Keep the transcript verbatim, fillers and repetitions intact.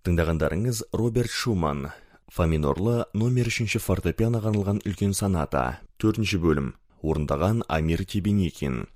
Тыңдағандарыңыз Роберт Шуман, фа минорлы номер үшінші фортепианоға арналған үлкен соната, төртінші бөлім, орындаған Амир Тебеникин.